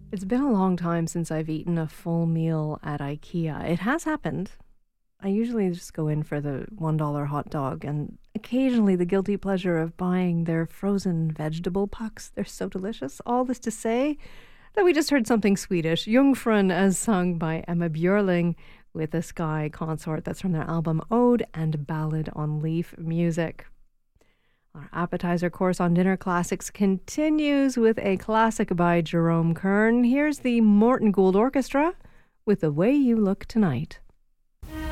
It's been a long time since I've eaten a full meal at IKEA. It has happened. I usually just go in for the $1 hot dog and occasionally the guilty pleasure of buying their frozen vegetable pucks. They're so delicious. All this to say that we just heard something Swedish, Jungfrun, as sung by Emma Björling with a Sky Consort. That's from their album Ode and Ballad on Leaf Music. Our appetizer course on Dinner Classics continues with a classic by Jerome Kern. Here's the Morton Gould Orchestra with The Way You Look Tonight.